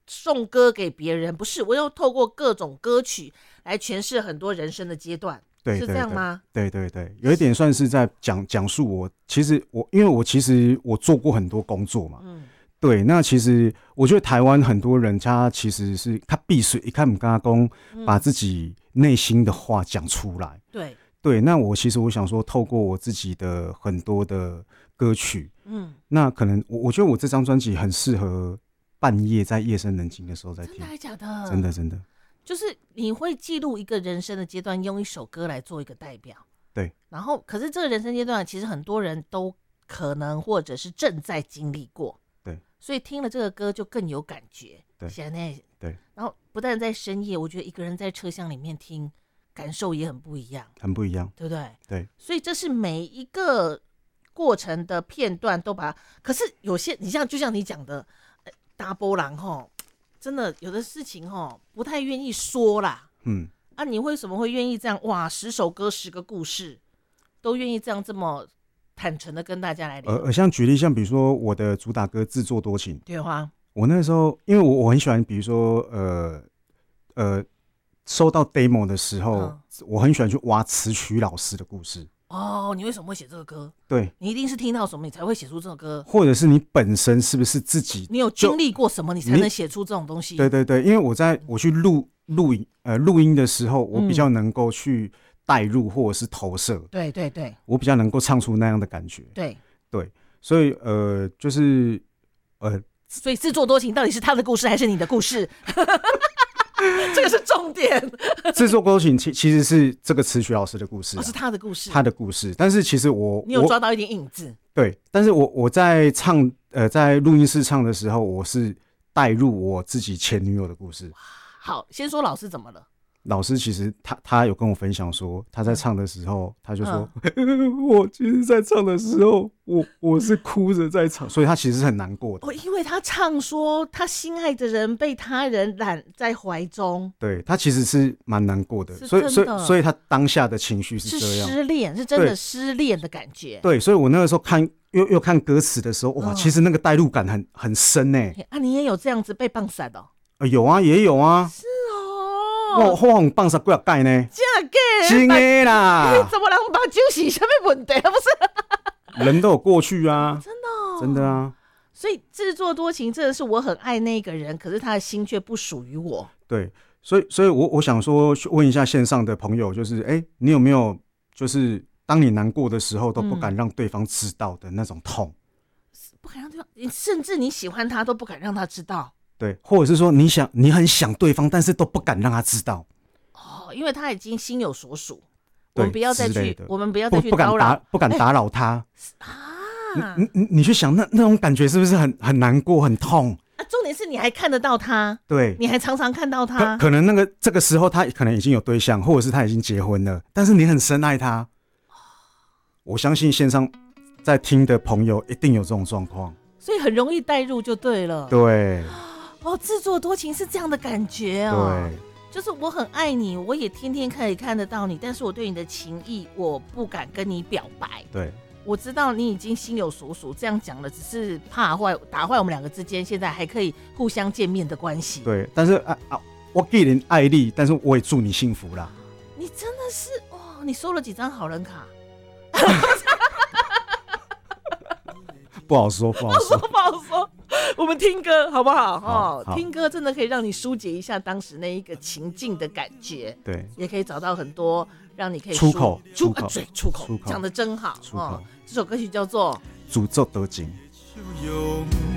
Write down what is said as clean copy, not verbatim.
颂歌给别人，不是，我要透过各种歌曲来诠释很多人生的阶段。 对， 是这样吗？ 对，有一点算是在讲述我，因为我其实我做过很多工作嘛，对，那其实我觉得台湾很多人他其实是他必须一看不跟他讲，把自己内心的话讲出来，对，那我其实我想说，透过我自己的很多的歌曲，那可能我觉得我这张专辑很适合半夜在夜深人静的时候在听。 真的还假的？ 真的。 就是你会记录一个人生的阶段，用一首歌来做一个代表。 对。 然后，可是这个人生阶段，其实很多人都可能或者是正在经历过。 对。 所以听了这个歌就更有感觉。 对。 现在。 对。 然后不但在深夜，我觉得一个人在车厢里面听，感受也很不一样。 很不一样， 对不对？ 对。 所以这是每一个过程的片段都把它，可是有些你就像你讲的，大波浪吼。真的有的事情不太愿意说啦。你为什么会愿意这样？哇，10首歌10个故事，都愿意这样这么坦诚的跟大家来聊。 像举例，像比如说我的主打歌《自作多情》， 对啊， 我那时候因为我很喜欢，比如说收到 demo 的时候，我很喜欢去挖词曲老师的故事。 你为什么会写这个歌？ 对， 你一定是听到什么你才会写出这首歌， 或者是你本身是不是自己你有经历过什么你才能写出这种东西？ 对，因为我去录音的时候，我比较能够去带入或者是投射。 对， 我比较能够唱出那样的感觉。 对， 所以就是所以自作多情到底是他的故事还是你的故事？这个是重点。 自作多情其实是这个词曲老师的故事， 是他的故事， 但是其实你有抓到一点影子。 对，但是我在唱在录音室唱的时候，我是带入我自己前女友的故事。 好，先说老师怎么了。 老师其实他有跟我分享说，他在唱的时候，他就说，我其实在唱的时候，我是哭着在唱，所以他其实是很难过的。 因为他唱说他心爱的人被他人揽在怀中， 对，他其实是蛮难过的，所以他当下的情绪是这样， 是失恋，是真的失恋的感觉。 对，所以我那个时候看又看歌词的时候，哇，其实那个代入感很深欸。 你也有这样子被棒散哦？ 有啊，也有啊。 是哦。 我放放几啊届呢？ 真的啦！ 怎么人把酒洗什么问题？不是人都有过去啊， 真的啊。 所以自作多情真的是我很爱那个人，可是他的心却不属于我。 对，所以我想说问一下线上的朋友，就是你有没有就是当你难过的时候都不敢让对方知道的那种痛？ 不敢让对方，甚至你喜欢他都不敢让他知道。 对，或者是说你很想对方，但是都不敢让他知道。 因为他已经心有所属，我们不要再去不敢打扰他啊！你去想那种感觉是不是很难过很痛？ 重点是你还看得到他， 对， 你还常常看到他。 可能这个时候他可能已经有对象，或者是他已经结婚了，但是你很深爱他。我相信线上在听的朋友一定有这种状况， 所以很容易带入就对了。 对。 自作多情是这样的感觉哦。 对， 就是我很爱你，我也天天可以看得到你，但是我对你的情意我不敢跟你表白。 对， 我知道你已经心有所属，这样讲了只是怕打坏我们两个之间现在还可以互相见面的关系。 对，但是我既然爱你，但是我也祝你幸福啦。 你真的是你收了几张好人卡？ 不好说。 我们听歌好不好？ 好， 听歌真的可以让你疏解一下当时那一个情境的感觉， 对， 也可以找到很多让你可以出口讲得真好。 出口。 这首歌曲叫做 《自作多情》。